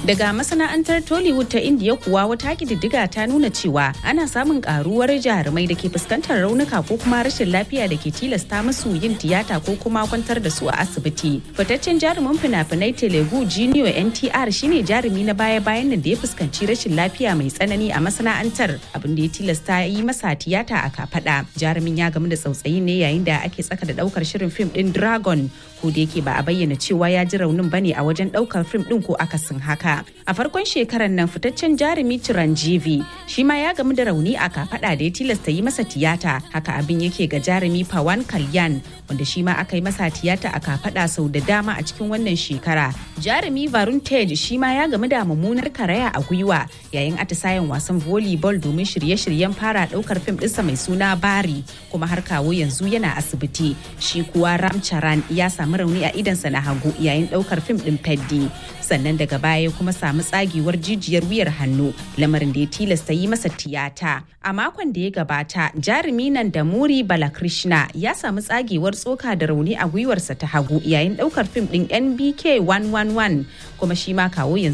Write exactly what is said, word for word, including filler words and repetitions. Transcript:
Daga masana'antar Tollywood ta Indiya kuwa wata kididdiga ta nuna cewa ana samun karuwar jarumai da ke fuskantar raunuka ko kuma rashin lafiya da ke tilasta musu yin tiyata ko kuma kwantar da su a asibiti. Fitaccen jarumin fina-finai Telugu Junior N T R shine jarumi na baya-bayan nan da ya fuskanci rashin lafiya mai tsanani a masana'antar, abin da ya tilasta yi masa tiyata a kafada. Jarumin ya gamu da tsautsayi ne yayin da ake tsaka da daukar shirin fim din Dragon, ko da yake ba a bayyana cewa ya ji raunin bane a wajen daukar fim din ko akasin haka. A farkon shekarar nan fitaccen jarumi Chiranjeevi shi ma ya gamu da rauni a kafada da ya tilasta yi masa tiyata. Haka abin yake ga jarumi Pawan Kalyan, wanda shi ma aka yi masa tiyata a kafada sau da dama a cikin wannan shekara. Jarumi Varun Tej shi ma ya gamu da mummunar karaya a gwiwa yayin atisayen wasan volleyball domin shirye-shiryen fara daukar fim ɗinsa mai suna Bari, kuma har kawo yanzu yana asibiti. Shi kuwa Ram Charan ya samu rauni a idansa na hagu yayin daukar fim ɗin Peddi, sannan daga baya kuma samu tsagewar jijiyar wuyar hannu, lamarin da ya tilasta yi masa tiyata. A makon da ya gabata, jarumi Nandamuri Balakrishna ya samu tsagewar tsoka da rauni a gwiwarsa ta hagu yayin daukar fim ɗin N B K one one one, kuma shi ma kawo yanzu